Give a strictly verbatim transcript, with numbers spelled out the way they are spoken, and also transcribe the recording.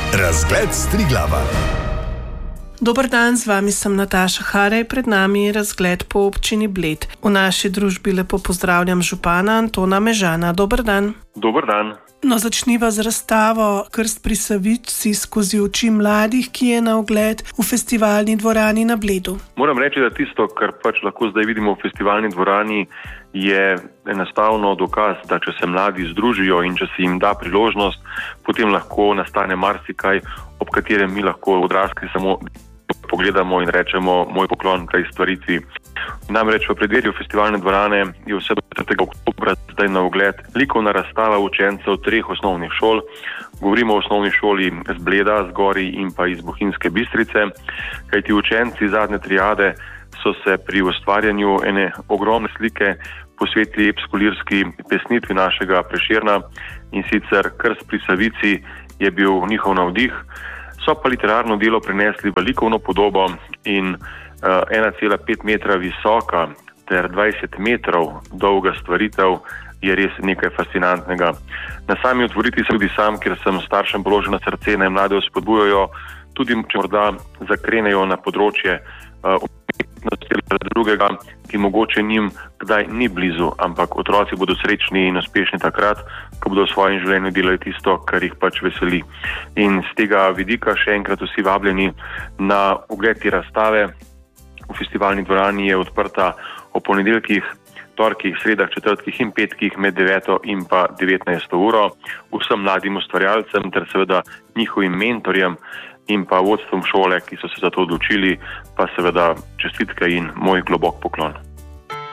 Razgled s Triglava. Dober dan, z vami sem Nataša Harej, pred nami je razgled po občini Bled. V naši družbi lepo pozdravljam župana Antona Mežana. Dober dan. Dober dan. No, začniva z razstavo Krst pri Savici skozi oči mladih, ki je na ogled v festivalni dvorani na Bledu. Moram reči, da tisto, kar pač lahko zdaj vidimo v festivalni dvorani, je enostavno dokaz, da če se mladi združijo in če se jim da priložnost, potem lahko nastane marsikaj, ob katerem mi lahko odrasli samo pogledamo in rečemo moj poklon tej stvaritvi. Namreč v predverju festivalne dvorane je vse do četrtega oktobra zdaj na ogled likovna razstava učencev treh osnovnih šol. Govorimo o osnovni šoli z Bleda, z Gorij in pa iz Bohinjske Bistrice, kajti učenci zadnje triade so se pri ustvarjanju ene ogromne slike posvetili epsko-lirski pesnitvi našega Prešerna, in sicer Krst pri Savici je bil njihov navdih. So pa literarno delo prenesli v likovno podobo in uh, ena cela pet metra visoka ter dvajset metrov dolga stvaritev je res nekaj fascinantnega. Na sami otvoriti sem tudi sam, ker sem staršem položil na srce, naj mlade vzpodbujajo, tudi če morda zakrenejo na področje uh, umetnosti ali drugega, ki mogoče njim kdaj ni blizu, ampak otroci bodo srečni in uspešni takrat, ko bodo v svojem življenju delali tisto, kar jih pač veseli. In z tega vidika še enkrat vsi vabljeni na ogled te razstave. V festivalni dvorani je odprta o ponedeljkih, torkih, sredah, četrtkih in petkih med deveto in pa devetnajsto uro. Vsem mladim ustvarjalcem ter seveda njihovim mentorjem in pa vodstvom šole, ki so se za to odločili, pa seveda čestitke in moj globok poklon.